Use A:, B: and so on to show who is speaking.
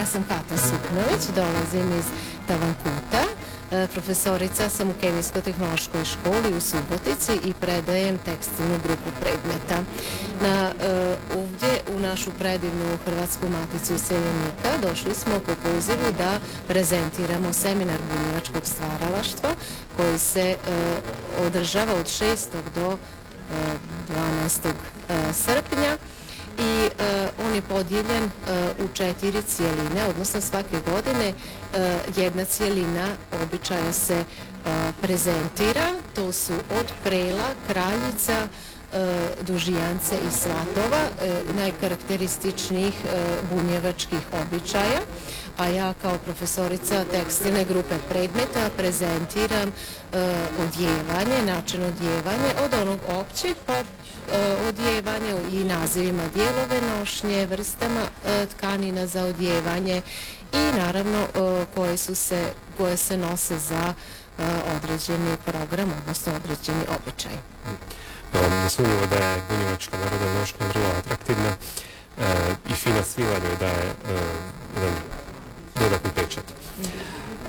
A: Ja sam Kata Suknović, dolazim iz Tavankuta. Profesorica sam u Kemijsko-tehnološkoj školi u Subotici i predajem tekstilnu grupu predmeta. Ovdje u našu predivnu Hrvatsku maticu iseljenika došli smo po pozivu da prezentiramo seminar bunjevačkog stvaralaštva koji se održava od 6. do 12. srpnja. I on je podijeljen u 4 cijeline, odnosno svake godine jedna cijelina običaja se prezentira. To su od prela, kraljica, dužijance i svatova, najkarakterističnijih bunjevačkih običaja. A ja kao profesorica tekstilne grupe predmeta prezentiram odjevanje, način odjevanja od onog općeg pa odjevanje i nazivima dijelove nošnje, vrstama tkanina za odjevanje i naravno koje se nose za određeni program, odnosno određeni običaj.
B: Nesumnjivo da je bunjevačka narodna nošnja vrlo atraktivna i fina svila joj daje jedan dodatni pečat.